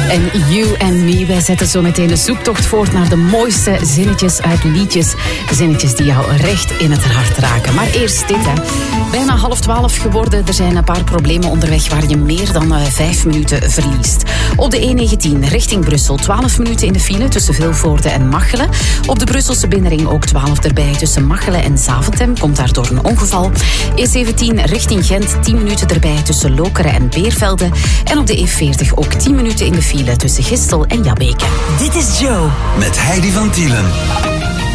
En You and Me, wij zetten zo meteen de zoektocht voort naar de mooiste zinnetjes uit liedjes. Zinnetjes die jou recht in het hart raken. Maar eerst dit, hè. Bijna 11:30 geworden. Er zijn een paar problemen onderweg waar je meer dan 5 minuten verliest. Op de E19 richting Brussel 12 minuten in de file tussen Vilvoorde en Machelen. Op de Brusselse binnenring ook 12 erbij tussen Machelen en Zaventem. Komt daardoor een ongeval. E17 richting Gent 10 minuten erbij tussen Lokeren en Beervelde. En op de E40 ook 10 minuten in de file tussen Gistel en Jabbeke. Dit is Joe. Met Heidi van Tielen.